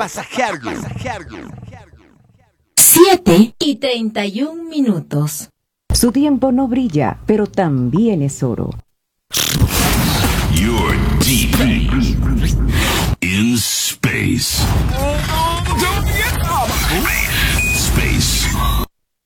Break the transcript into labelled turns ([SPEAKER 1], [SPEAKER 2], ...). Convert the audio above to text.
[SPEAKER 1] pasajero.
[SPEAKER 2] 7:31.
[SPEAKER 3] Su tiempo no brilla, pero también es oro.